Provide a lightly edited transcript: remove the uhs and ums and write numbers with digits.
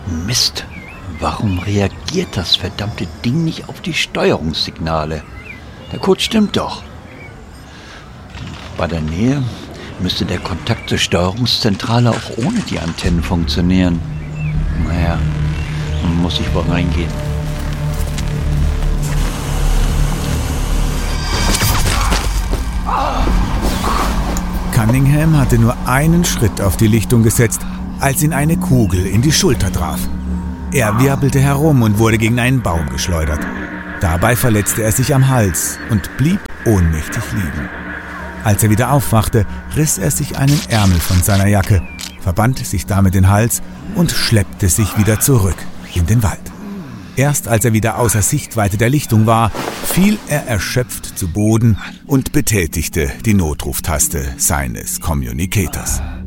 Mist, warum reagiert das verdammte Ding nicht auf die Steuerungssignale? Der Code stimmt doch. Bei der Nähe müsste der Kontakt zur Steuerungszentrale auch ohne die Antennen funktionieren. Naja, muss ich wohl reingehen. Cunningham hatte nur einen Schritt auf die Lichtung gesetzt, als ihn eine Kugel in die Schulter traf. Er wirbelte herum und wurde gegen einen Baum geschleudert. Dabei verletzte er sich am Hals und blieb ohnmächtig liegen. Als er wieder aufwachte, riss er sich einen Ärmel von seiner Jacke, verband sich damit den Hals und schleppte sich wieder zurück in den Wald. Erst als er wieder außer Sichtweite der Lichtung war, fiel er erschöpft zu Boden und betätigte die Notruftaste seines Communicators.